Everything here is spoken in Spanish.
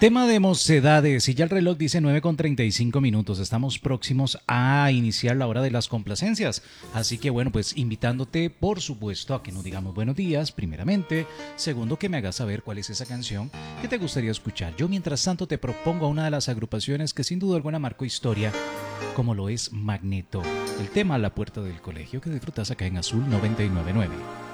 Tema de mocedades, y ya el reloj dice 9:35. Estamos próximos a iniciar la hora de las complacencias. Así que bueno, pues invitándote, por supuesto, a que nos digamos buenos días, primeramente. Segundo, que me hagas saber cuál es esa canción que te gustaría escuchar. Yo, mientras tanto, te propongo a una de las agrupaciones que sin duda alguna marcó historia, como lo es Magneto. El tema La Puerta del Colegio, que disfrutas acá en Azul 99.9.